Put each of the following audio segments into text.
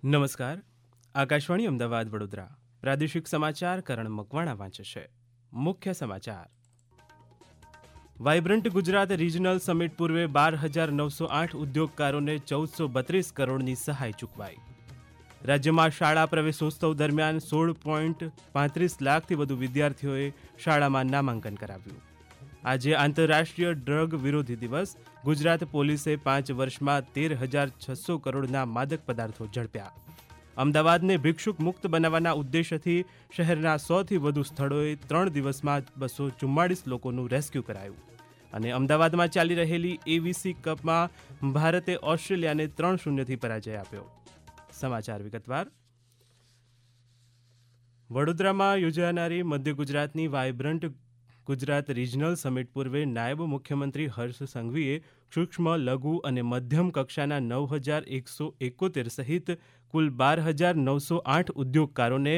નમસ્કાર. આકાશવાણી અમદાવાદ વડોદરા પ્રાદેશિક સમાચાર કરણ મકવાણા વાંચે છે. મુખ્ય સમાચાર. વાઇબ્રન્ટ ગુજરાત રિજનલ સમિટ પૂર્વે 12,908 ઉદ્યોગકારોને 1,432 કરોડની સહાય ચૂકવાઈ. રાજ્યમાં શાળા પ્રવેશોત્સવ દરમિયાન 16.35 લાખથી વધુ વિદ્યાર્થીઓએ શાળામાં નામાંકન કરાવ્યું. આજે આંતરરાષ્ટ્રીય ડ્રગ વિરોધી દિવસ. ગુજરાત પોલીસે 5 વર્ષમાં 13,600 કરોડના માદક પદાર્થો ઝડપ્યા. અમદાવાદને ભિક્ષુક મુક્ત બનાવવાના ઉદ્દેશ્યથી શહેરના 100થી વધુ સ્થળોએ 3 દિવસમાં 244 લોકોનું રેસ્ક્યુ કરાયું. અને અમદાવાદમાં ચાલી રહેલી એવીસી કપમાં ભારતે ઓસ્ટ્રેલિયાને 3-0થી પરાજય આપ્યો. સમાચાર વિગતવાર. વડોદરામાં યોજાનારી મધ્ય ગુજરાતની વાઇબ્રન્ટ ગુજરાત રિજનલ સમિટ પૂર્વે નાયબ મુખ્યમંત્રી હર્ષ સંઘવીએ સૂક્ષ્મ, લઘુ અને મધ્યમ કક્ષાના 9,171 સહિત કુલ 12,908 ઉદ્યોગકારોને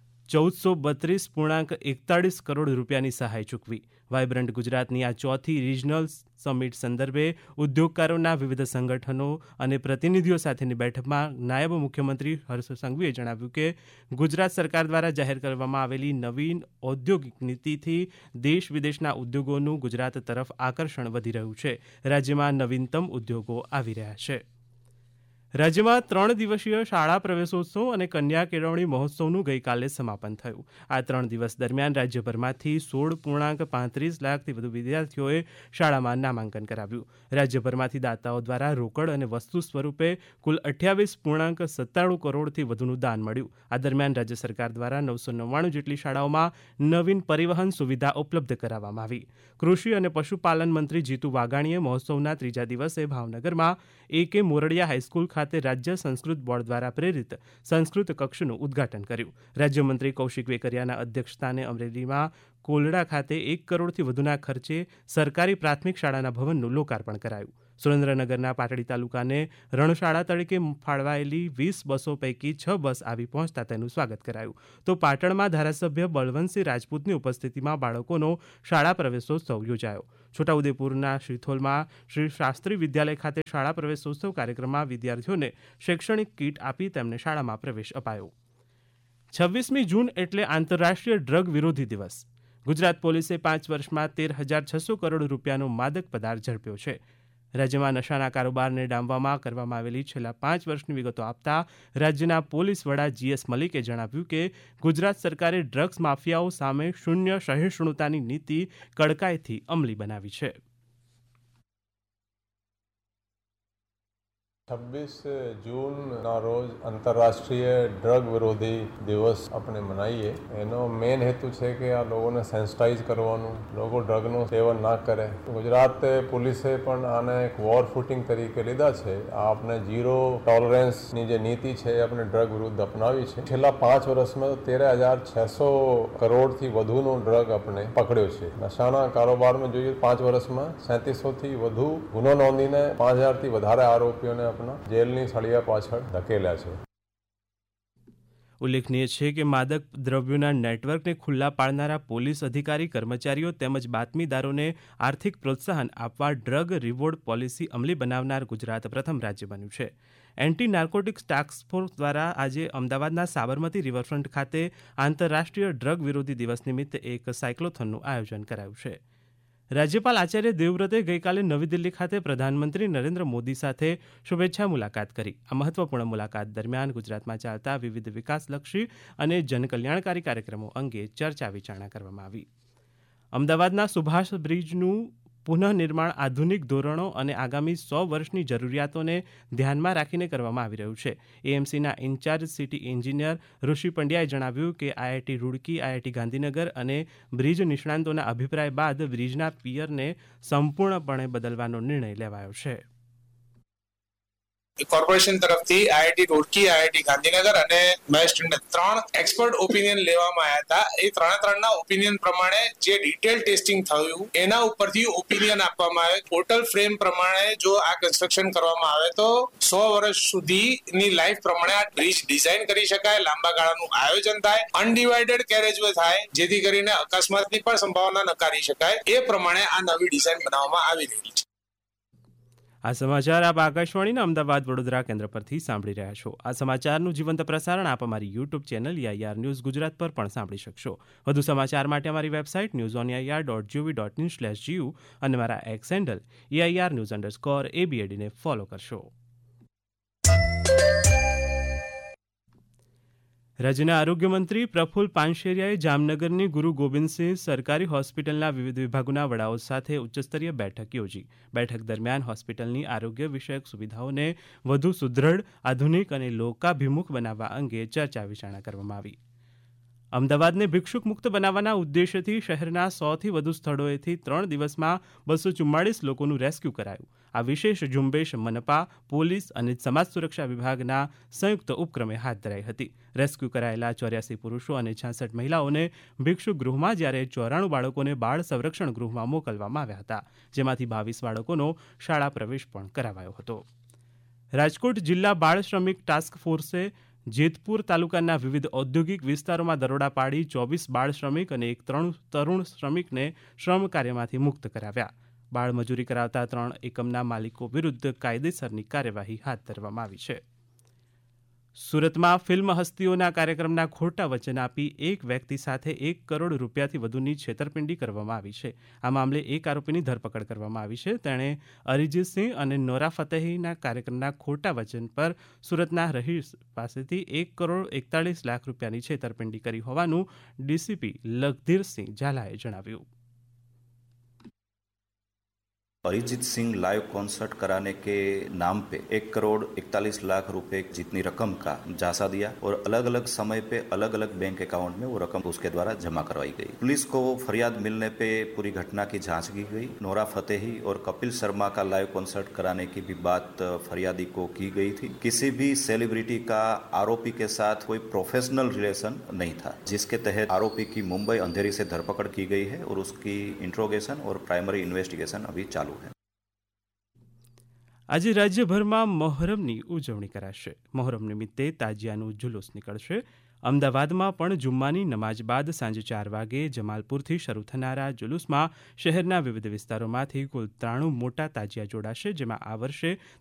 1,432.41 કરોડ રૂપિયાની સહાય ચૂકવી. વાઇબ્રન્ટ ગુજરાતની આ ચોથી રિજનલ સમિટ સંદર્ભે ઉદ્યોગકારોના વિવિધ સંગઠનો અને પ્રતિનિધિઓ સાથેની બેઠકમાં નાયબ મુખ્યમંત્રી હર્ષ સંઘવીએ જણાવ્યું કે ગુજરાત સરકાર દ્વારા જાહેર કરવામાં આવેલી નવીન ઔદ્યોગિક નીતિથી દેશ વિદેશના ઉદ્યોગોનું ગુજરાત તરફ આકર્ષણ વધી રહ્યું છે. રાજ્યમાં નવીનતમ ઉદ્યોગો આવી રહ્યા છે. રાજ્યમાં 3 દિવસીય શાળા પ્રવેશોત્સવ અને કન્યા કેળવણી મહોત્સવનું ગઈકાલે સમાપન થયું. આ 3 દિવસ દરમિયાન રાજ્યભરમાંથી 16.35 લાખથી વધુ વિદ્યાર્થીઓએ શાળામાં નામાંકન કરાવ્યું. રાજ્યભરમાંથી દાતાઓ દ્વારા રોકડ અને વસ્તુ સ્વરૂપે કુલ 28.97 કરોડથી વધુનું દાન મળ્યું. આ દરમિયાન રાજ્ય સરકાર દ્વારા 999 જેટલી શાળાઓમાં નવીન પરિવહન સુવિધા ઉપલબ્ધ કરાવવામાં આવી. કૃષિ અને પશુપાલન મંત્રી જીતુ વાઘાણીએ મહોત્સવના 3જા દિવસે ભાવનગરમાં A.K. મોરડિયા હાઈસ્કૂલ ખાતે રાજ્ય સંસ્કૃત બોર્ડ દ્વારા પ્રેરિત સંસ્કૃત કક્ષનું ઉદ્ઘાટન કર્યું. રાજ્યમંત્રી કૌશિક વેકરિયાના અધ્યક્ષસ્થાને અમરેલીમાં કોલડા ખાતે 1 કરોડથી વધુના ખર્ચે સરકારી પ્રાથમિક શાળાના ભવનનું લોકાર્પણ કરાયું. સુરેન્દ્રનગરના પાટડી તાલુકાને રણશાળા તરીકે ફાળવાયેલી 20 બસો પૈકી 6 બસ આવી પહોંચતા તેનું સ્વાગત કરાયું. તો પાટણમાં ધારાસભ્ય બળવંતસિંહ રાજપૂતની ઉપસ્થિતિમાં બાળકોનો શાળા પ્રવેશોત્સવ યોજાયો. છોટાઉદેપુરના શ્રીથોલમાં શ્રી શાસ્ત્રી વિદ્યાલય ખાતે શાળા પ્રવેશોત્સવ કાર્યક્રમમાં વિદ્યાર્થીઓને શૈક્ષણિક કીટ આપી તેમને શાળામાં પ્રવેશ અપાયો. 26મી જૂન એટલે આંતરરાષ્ટ્રીય ડ્રગ વિરોધી દિવસ. ગુજરાત પોલીસે 5 વર્ષમાં 13,600 કરોડ રૂપિયાનો માદક પદાર્થ ઝડપ્યો છે. રાજ્યમાં નશાના કારોબારને ડામવામાં કરવામાં આવેલી છેલ્લા 5 વર્ષની વિગતો આપતા રાજ્યના પોલીસ વડા GS મલિકે જણાવ્યું કે ગુજરાત સરકારે ડ્રગ્સ માફિયાઓ સામે શૂન્ય સહિષ્ણુતાની નીતિ કડકાઈથી અમલી બનાવી છે. 26 જૂનના રોજ આંતરરાષ્ટ્રીય ડ્રગ વિરોધી દિવસ આપણે મનાવીએ. એનો મેઇન હેતુ છે કે આ લોકોને સેન્સિટાઇઝ કરવાનું, લોકો ડ્રગનું સેવન ના કરે. ગુજરાત પોલીસે પણ આને એક વોર ફૂટિંગ તરીકે લીધા છે. આ આપણે ઝીરો ટોલરન્સની જે નીતિ છે એ આપણે ડ્રગ વિરુદ્ધ અપનાવી છે. છેલ્લા 5 વર્ષમાં 13,600 કરોડથી વધુનો ડ્રગ આપણે પકડ્યો છે. નશાના કારોબારમાં જોઈએ 5 વર્ષમાં 3700થી વધુ ગુનો નોંધીને 5,000થી વધારે આરોપીઓને જેલની સળિયા પાછળ ધકેલ્યા છે. ઉલ્લેખનીય છે કે માદક દ્રવ્યોના નેટવર્કને ખુલ્લા પાડનારા પોલીસ અધિકારી, કર્મચારીઓ તેમજ બાતમીદારોને આર્થિક પ્રોત્સાહન આપવા ડ્રગ રિવોર્ડ પોલિસી અમલી બનાવનાર ગુજરાત પ્રથમ રાજ્ય બન્યું છે. એન્ટી નાર્કોટિક્સ ટાસ્ક ફોર્સ દ્વારા આજે અમદાવાદના સાબરમતી રિવરફ્રન્ટ ખાતે આંતરરાષ્ટ્રીય ડ્રગ વિરોધી દિવસ નિમિત્તે એક સાયક્લોથોનનું આયોજન કરાયું છે. રાજ્યપાલ આચાર્ય દેવવ્રતે ગઈકાલે નવી દિલ્હી ખાતે પ્રધાનમંત્રી નરેન્દ્ર મોદી સાથે શુભેચ્છા મુલાકાત કરી. આ મહત્વપૂર્ણ મુલાકાત દરમિયાન ગુજરાતમાં ચાલતા વિવિધ વિકાસલક્ષી અને જનકલ્યાણકારી કાર્યક્રમો અંગે ચર્ચા વિચારણા કરવામાં આવી. અમદાવાદના સુભાષ બ્રિજનું પુનઃનિર્માણ આધુનિક ધોરણો અને આગામી 100 વર્ષની જરૂરિયાતોને ધ્યાનમાં રાખીને કરવામાં આવી રહ્યું છે. એએમસીના ઇન્ચાર્જ સિટી એન્જિનિયર ઋષિ પંડ્યાએ જણાવ્યું કે આઈઆઈટી રૂડકી, આઈઆઈટી ગાંધીનગર અને બ્રિજ નિષ્ણાંતોના અભિપ્રાય બાદ બ્રિજના પિયરને સંપૂર્ણપણે બદલવાનો નિર્ણય લેવાયો છે. કોર્પોરેશન તરફથી આઈઆઈટી રૂડકી, આઈઆઈટી ગાંધીનગર અને મેસ્ટને 3 એક્સપર્ટ ઓપિનિયન લેવામાં આવ્યા હતા. એ 3ના ઓપિનિયન પ્રમાણે જે ડિટેલ ટેસ્ટિંગ થયું એના ઉપરથી ઓપિનિયન આપવામાં આવે. ટોટલ ફ્રેમ પ્રમાણે જો આ કન્સ્ટ્રક્શન કરવામાં આવે તો 100 વર્ષ સુધીની લાઈફ પ્રમાણે આ બ્રિજ ડિઝાઇન કરી શકાય, લાંબા ગાળાનું આયોજન થાય, અનડિવાઇડેડ કેરેજવે થાય, જેથી કરીને અકસ્માતની પણ સંભાવના નકારી શકાય. એ પ્રમાણે આ નવી ડિઝાઇન બનાવવામાં આવી રહી છે. આ સમાચાર આપ આકાશવાણીના અમદાવાદ વડોદરા કેન્દ્ર પરથી સાંભળી રહ્યા છો. આ સમાચારનું જીવંત પ્રસારણ આપ અમારી YouTube channel EIR news Gujarat પર પણ સાંભળી શકશો. વધુ સમાચાર માટે અમારી વેબસાઇટ newsonir.gov.in/gu અને મારા એક્સ હેન્ડલ EIR_news_ABAD ને ફોલો કરશો. રાજ્યના આરોગ્ય મંત્રી પ્રફુલ પાનશેરિયાએ જામનગરની ગુરુ ગોબિંદસિંહ સરકારી હોસ્પિટલના વિવિધ વિભાગોના વડાઓ સાથે ઉચ્ચસ્તરીય બેઠક યોજી. બેઠક દરમિયાન હોસ્પિટલની આરોગ્ય વિષયક સુવિધાઓને વધુ સુદૃઢ, આધુનિક અને લોકાભિમુખ બનાવવા અંગે ચર્ચા વિચારણા કરવામાં આવી. અમદાવાદને ભિક્ષુક મુક્ત બનાવવાના ઉદ્દેશ્યથી શહેરના 100થી વધુ સ્થળોએથી 3 દિવસમાં 244 લોકોનું રેસ્ક્યુ કરાયું. આ વિશેષ ઝુંબેશ મનપા, પોલીસ અને સમાજ સુરક્ષા વિભાગના સંયુક્ત ઉપક્રમે હાથ ધરાઈ હતી. રેસ્ક્યુ કરાયેલા 84 પુરુષો અને 66 મહિલાઓને ભિક્ષુક ગૃહમાં જ્યારે 94 બાળકોને બાળ સંરક્ષણ ગૃહમાં મોકલવામાં આવ્યા હતા, જેમાંથી 22 બાળકોનો શાળા પ્રવેશ પણ કરાવાયો હતો. રાજકોટ જિલ્લા બાળ શ્રમિક ટાસ્ક ફોર્સે જેતપુર તાલુકાના વિવિધ ઔદ્યોગિક વિસ્તારોમાં દરોડા પાડી 24 બાળ શ્રમિક અને એક તરુણ શ્રમિકને શ્રમ કાર્યમાંથી મુક્ત કરાવ્યા. બાળ મજૂરી કરાવતા 3 એકમના માલિકો વિરુદ્ધ કાયદેસરની કાર્યવાહી હાથ ધરવામાં આવી છે. સુરતમાં ફિલ્મ હસ્તીઓના કાર્યક્રમના ખોટા વચન આપી એક વ્યક્તિ સાથે 1 કરોડ રૂપિયાથી વધુની છેતરપિંડી કરવામાં આવી છે. આ મામલે એક આરોપીની ધરપકડ કરવામાં આવી છે. તેણે અરિજીતસિંહ અને નોરા ફતેહીના કાર્યક્રમના ખોટા વચન પર સુરતના રહીશ પાસેથી 1 કરોડ 41 લાખ રૂપિયાની છેતરપિંડી કરી હોવાનું ડીસીપી લખધીરસિંહ ઝાલાએ જણાવ્યું. अरिजीत सिंह लाइव कॉन्सर्ट कराने के नाम पे 1 करोड़ 41 लाख रुपए जितनी रकम का जासा दिया और अलग अलग समय पे अलग अलग बैंक अकाउंट में वो रकम उसके द्वारा जमा करवाई गई. पुलिस को फरियाद मिलने पे पूरी घटना की जांच की गई. नोरा फतेही और कपिल शर्मा का लाइव कॉन्सर्ट कराने की भी बात फरियादी को की गई थी. किसी भी सेलिब्रिटी का आरोपी के साथ कोई प्रोफेशनल रिलेशन नहीं था, जिसके तहत आरोपी की मुंबई अंधेरी से धरपकड़ की गई है और उसकी इंट्रोगेशन और प्राइमरी इन्वेस्टिगेशन अभी चालू है. આજે રાજ્યભરમાં મોહરમની ઉજવણી કરાશે. મોહરમ નિમિત્તે તાજિયાનું જુલુસ નીકળશે. અમદાવાદમાં પણ જુમ્માની નમાજ બાદ સાંજે 4 વાગે જમાલપુરથી શરૂ થનારા જુલુસમાં શહેરના વિવિધ વિસ્તારોમાંથી કુલ 93 મોટા તાજિયા જોડાશે, જેમાં આ વર્ષે